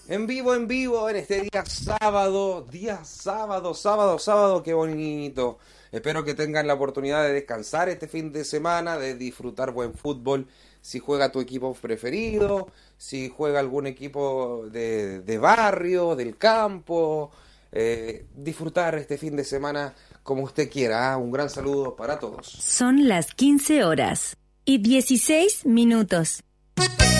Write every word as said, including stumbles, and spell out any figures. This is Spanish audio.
En vivo, en vivo, en este día sábado, día sábado, sábado, sábado, qué bonito. Espero que tengan la oportunidad de descansar este fin de semana, de disfrutar buen fútbol. Si juega tu equipo preferido, si juega algún equipo de, de barrio, del campo, eh, disfrutar este fin de semana como usted quiera. ¿Ah? Un gran saludo para todos. Son las quince horas y dieciséis minutos.